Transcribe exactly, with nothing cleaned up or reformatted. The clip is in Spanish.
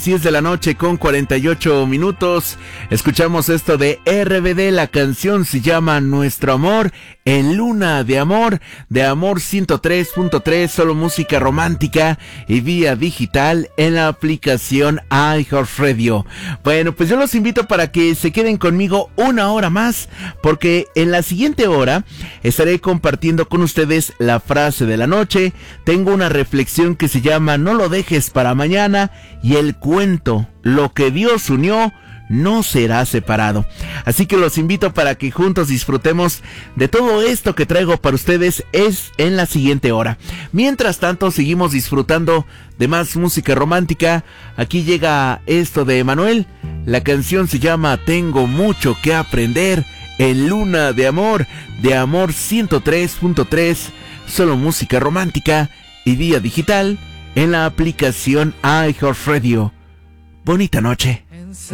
diez de la noche con cuarenta y ocho minutos. Escuchamos esto de R B D. La canción se llama Nuestro Amor en Luna de Amor, de Amor ciento tres punto tres, solo música romántica y vía digital en la aplicación iHeartRadio. Bueno, pues yo los invito para que se queden conmigo una hora más, porque en la siguiente hora estaré compartiendo con ustedes la frase de la noche. Tengo una reflexión que se llama No lo dejes para mañana, y el cuento, lo que Dios unió no será separado. Así que los invito para que juntos disfrutemos de todo esto que traigo para ustedes es en la siguiente hora. Mientras tanto, seguimos disfrutando de más música romántica. Aquí llega esto de Emanuel. La canción se llama Tengo mucho que aprender en Luna de Amor, de Amor ciento tres punto tres, solo música romántica y vía digital en la aplicación iHeartRadio. Bonita noche.